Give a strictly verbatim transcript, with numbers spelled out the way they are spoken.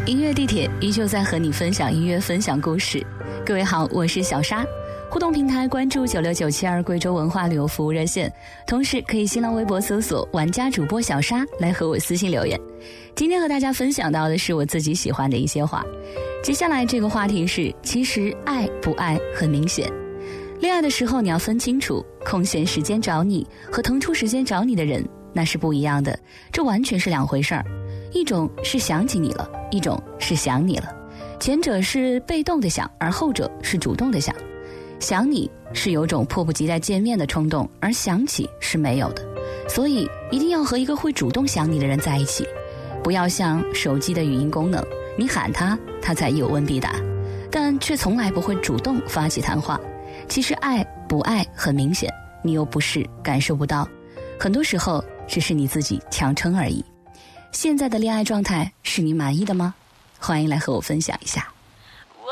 音乐地铁依旧在和你分享音乐，分享故事。各位好，我是小沙。互动平台关注九六九七二贵州文化旅游服务热线，同时可以新浪微博搜索玩家主播小沙来和我私信留言。今天和大家分享到的是我自己喜欢的一些话。接下来这个话题是，其实爱不爱很明显。恋爱的时候你要分清楚，空闲时间找你和腾出时间找你的人那是不一样的，这完全是两回事儿。一种是想起你了，一种是想你了。前者是被动的想，而后者是主动的想。想你是有种迫不及待见面的冲动，而想起是没有的。所以一定要和一个会主动想你的人在一起，不要像手机的语音功能，你喊他他才有问必答，但却从来不会主动发起谈话。其实爱不爱很明显，你又不是感受不到，很多时候只是你自己强撑而已。现在的恋爱状态是你满意的吗？欢迎来和我分享一下。